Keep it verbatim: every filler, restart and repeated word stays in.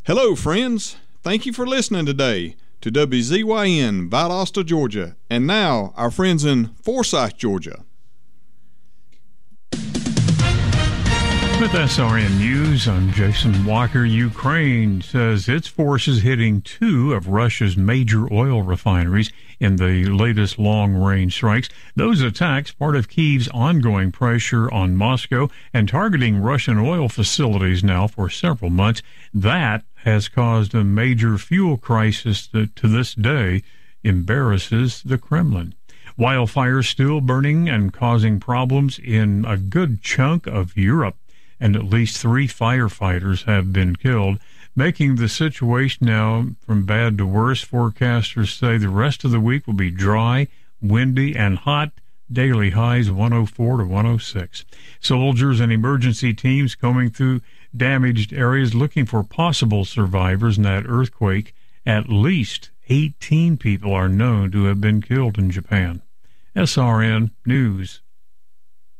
Hello, friends. Thank you for listening today to W Z Y N Valdosta, Georgia, and now our friends in Forsyth, Georgia. With S R N News, I'm Jason Walker. Ukraine says its forces hitting two of Russia's major oil refineries in the latest long-range strikes. Those attacks part of Kyiv's ongoing pressure on Moscow and targeting Russian oil facilities now for several months. That has caused a major fuel crisis that to this day embarrasses the Kremlin. Wildfires still burning and causing problems in a good chunk of Europe, and at least three firefighters have been killed, making the situation now from bad to worse. Forecasters say the rest of the week will be dry, windy, and hot. Daily highs one oh four to one oh six. Soldiers and emergency teams combing through damaged areas looking for possible survivors in that earthquake. At least eighteen people are known to have been killed in Japan. S R N News.